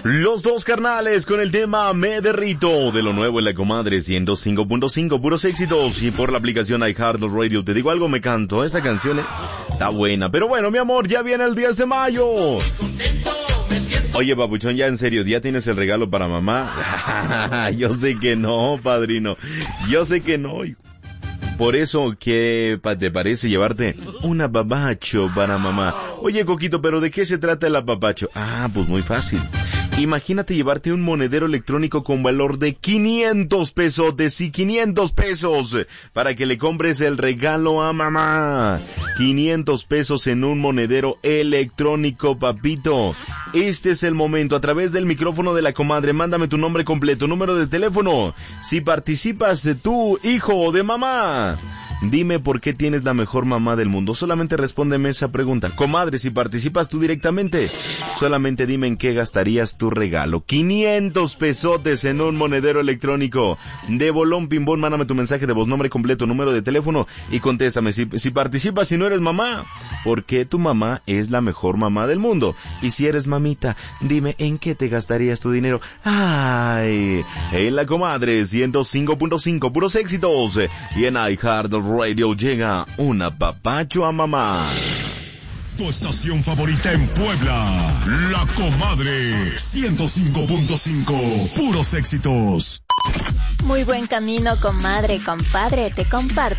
Los dos carnales con el tema Me Derrito, de lo nuevo en la comadre 105.5, puros éxitos, y por la aplicación iHeartRadio. Te digo algo, me canto, esta canción está buena, pero bueno, mi amor, ya viene el 10 de mayo. Oye, papuchón, ya en serio, ¿ya tienes el regalo para mamá? Yo sé que no, padrino, yo sé que no. Por eso, ¿qué te parece llevarte un apapacho para mamá? Oye, Coquito, ¿pero de qué se trata el apapacho? Ah, pues muy fácil. Imagínate llevarte un monedero electrónico con valor de 500 pesos, sí, 500 pesos, para que le compres el regalo a mamá. 500 pesos en un monedero electrónico, papito. Este es el momento. A través del micrófono de la comadre, mándame tu nombre completo, número de teléfono. Si participas tú, hijo de mamá, dime por qué tienes la mejor mamá del mundo. Solamente respóndeme esa pregunta. Comadre, si participas tú directamente, solamente dime en qué gastarías tu regalo. 500 pesotes en un monedero electrónico. De bolón pimbón, mándame tu mensaje de voz, nombre completo, número de teléfono y contéstame. Si participas, si no eres mamá, ¿por qué tu mamá es la mejor mamá del mundo? Y si eres mamita, dime en qué te gastarías tu dinero. Ay, en la comadre 105.5, puros éxitos. Y en iHeartRadio llega un apapacho a mamá. Tu estación favorita en Puebla, La Comadre 105.5, puros éxitos. Muy buen camino, comadre, compadre, te comparto.